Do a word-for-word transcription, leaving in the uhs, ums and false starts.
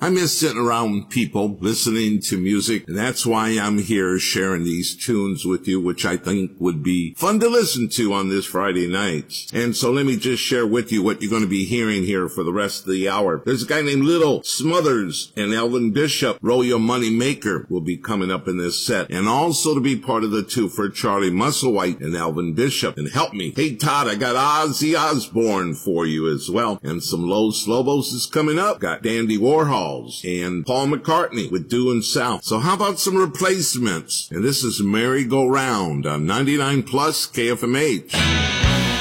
I miss sitting around people, listening to music, and that's why I'm here sharing these tunes with you, which I think would be fun to listen to on this Friday night. And so let me just share with you what you're going to be hearing here for the rest of the hour. There's a guy named Little Smothers and Elvin Bishop, Roll Your Money Maker, will be coming up in this set. And also to be part of the two for Charlie Musselwhite and Elvin Bishop. And help me. Hey, Todd, I got Ozzy Osbourne for you as well. And some Los Lobos is coming up. Got Dandy Warhols and Paul McCartney with Due South. So how about some replacements? And this is Merry Go Round on ninety-nine plus K F M H.